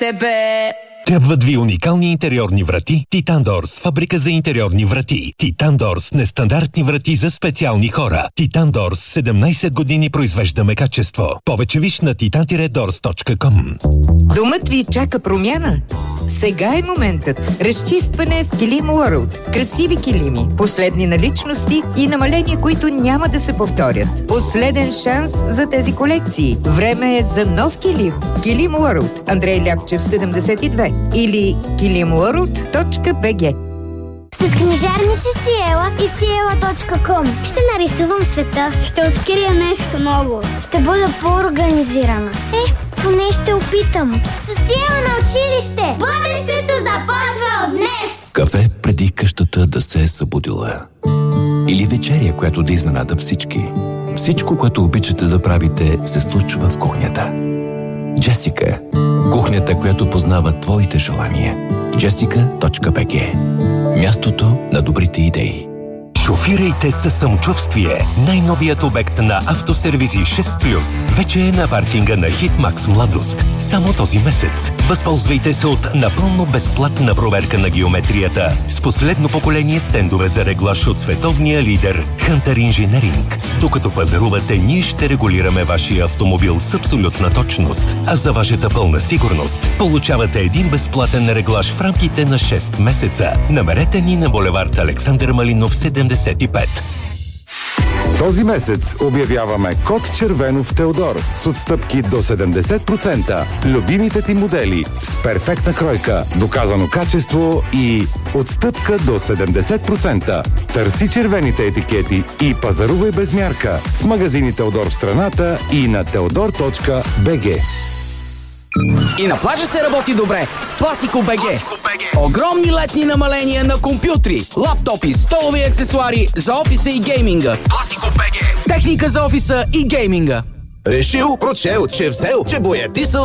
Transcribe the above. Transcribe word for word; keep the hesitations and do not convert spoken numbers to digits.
тебе. Трябват ви уникални интериорни врати Titan Doors, фабрика за интериорни врати. Titan Doors – нестандартни врати за специални хора. Titan Doors, седемнайсет години произвеждаме качество. Повече виж на titan doors точка com. Домът ви чака промяна? Сега е моментът. Разчистване в Килим World. Красиви килими, последни наличности и намаления, които няма да се повторят. Последен шанс за тези колекции. Време е за нов килим. Килим World. Андрей Ляпчев, седемдесет и две. Или килим ворлд точка би джи. С книжарници Сиела и сиела точка ком ще нарисувам света, ще открия нещо ново, ще бъда по-организирана. Е, поне ще опитам. С Сиела на училище! Бъдещето започва от днес! Кафе преди къщата да се е събудила. Или вечеря, която да изненада всички. Всичко, което обичате да правите, се случва в кухнята. Джесика. Кухнята, която познава твоите желания. джесика точка би джи. Мястото на добрите идеи. Шофирайте със самочувствие. Най-новият обект на Автосервизи шест плюс вече е на паркинга на Хитмакс Младоск. Само този месец. Възползвайте се от напълно безплатна проверка на геометрията с последно поколение стендове за реглаж от световния лидер Hunter Engineering. Докато пазарувате, ние ще регулираме вашия автомобил с абсолютна точност. А за вашата пълна сигурност получавате един безплатен реглаж в рамките на шест месеца. Намерете ни на булевард Александър Малинов седемдесет и пет. Този месец обявяваме код червено в Теодор с отстъпки до седемдесет процента. Любимите ти модели с перфектна кройка, доказано качество и отстъпка до седемдесет процента. Търси червените етикети и пазарувай без мярка в магазини Теодор в страната и на теодор точка би джи. И на плажа се работи добре с Пласико БГ. Огромни летни намаления на компютри, лаптопи, столови аксесуари за офиса и гейминга. Пласико БГ. Техника за офиса и гейминга. Решил, прочел, че взел, че боядисал